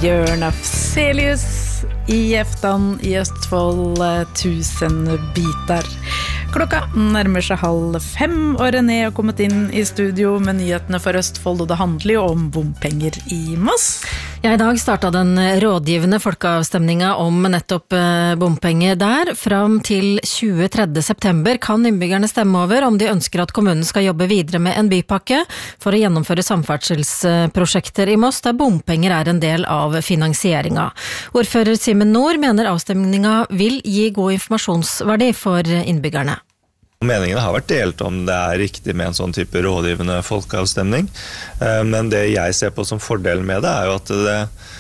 Bjørn Afzelius i Eftan i Østfold, 1000 bitar. Klokka nærmer seg 4:30, og René har kommet inn i studio med nyhetene for Østfold, og det handler jo om bompenger i Moss. Ja, i dag startet den rådgivende folkeavstemningen om nettopp bompenger der. Fram til 23. september kan innbyggerne stemme over om de ønsker at kommunen skal jobbe videre med en bypakke for å gjennomføre samferdselsprosjekter i Moss, der bompenger er en del av finansieringen. Ordfører Simen Nord mener avstemningen vil gi god informasjonsverdi for innbyggerne. Meningene har vært delt om det er riktig med en sånn type rådgivende folkeavstemning, men det jeg ser på som fordelen med det er jo at det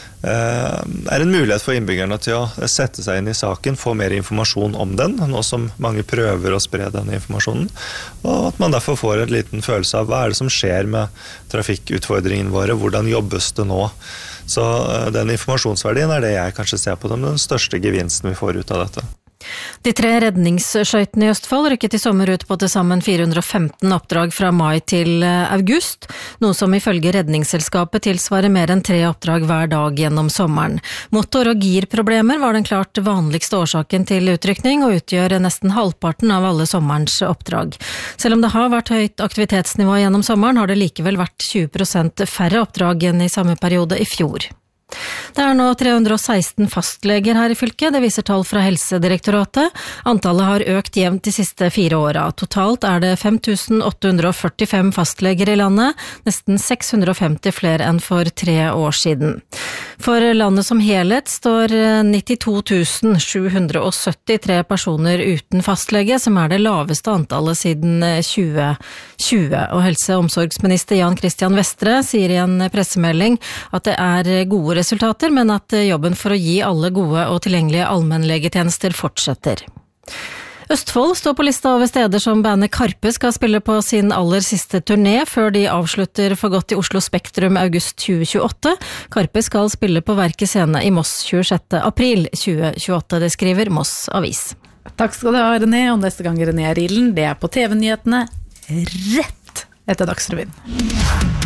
er en mulighet for innbyggerne til å sette seg inn i saken, få mer informasjon om den, nå som mange prøver å spre denne informasjonen, og at man derfor får en liten følelse av hva er det som skjer med trafikkutfordringene våre, hvordan jobbes det nå. Så den informasjonsverdien er det jeg kanskje ser på som den største gevinsten vi får ut av dette. De 3 redningsskøytene i Østfold rykket i sommer ut på til sammen 415 oppdrag fra mai til august, noe som ifølge redningsselskapet tilsvarer mer enn 3 oppdrag hver dag gjennom sommeren. Motor- og girproblemer var den klart vanligste årsaken til utrykning, og utgjør nesten halvparten av alle sommerens oppdrag. Selv om det har vært høyt aktivitetsnivå gjennom sommeren, har det likevel vært 20% færre oppdrag enn i samme periode i fjor. Det er nå 316 fastleger her i fylket, det viser tall fra Helsedirektoratet. Antallet har økt jevnt de siste 4 årene. Totalt er det 5845 fastleger i landet, nesten 650 flere enn for 3 år siden. For landet som helhet står 92 773 personer uten fastlege, som er det laveste antallet siden 2020. Og helse- og omsorgsminister Jan Christian Vestre sier i en pressemelding at det er gode resultater, men at jobben for å gi alle gode og tilgjengelige allmennlegetjenester fortsetter. Østfold står på lista over steder som bandet Karpe skal spille på sin aller siste turné, før de avslutter for godt i Oslo Spektrum august 2028. Karpe skal spille på Verket Scene i Moss 26. april 2028, det skriver Moss Avis. Takk skal du ha, René, og neste gang René er i ilden, det er på TV-nyhetene rett etter Dagsrevyen.